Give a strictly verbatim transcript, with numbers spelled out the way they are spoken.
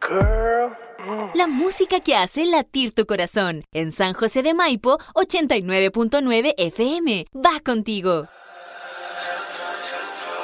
Girl. La música que hace latir tu corazón. En San José de Maipo, ochenta y nueve punto nueve F M. Va contigo.